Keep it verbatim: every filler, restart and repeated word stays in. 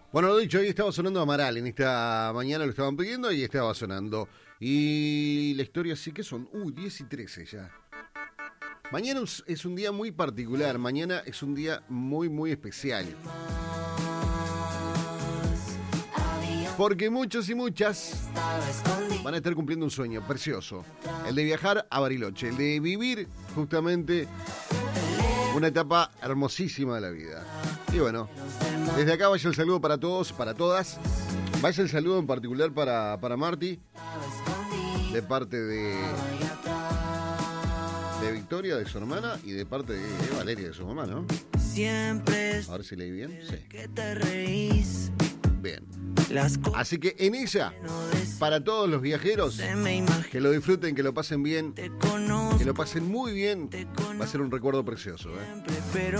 Bueno, lo dicho, hoy estaba sonando Amaral, en esta mañana lo estaban pidiendo y estaba sonando. Y la historia sí que son, uh, diez y trece ya. Mañana es un día muy particular, mañana es un día muy, muy especial. Porque muchos y muchas van a estar cumpliendo un sueño precioso. El de viajar a Bariloche, el de vivir justamente una etapa hermosísima de la vida. Y bueno, desde acá vaya el saludo para todos, para todas. Vaya el saludo en particular para, para Marti, de parte de, de Victoria, de su hermana, y de parte de, de Valeria, de su mamá, ¿no? Siempre. A ver si leí bien. Sí. Que te reís. Bien. Así que en ella, para todos los viajeros, que lo disfruten, que lo pasen bien, que lo pasen muy bien, va a ser un recuerdo precioso, ¿eh?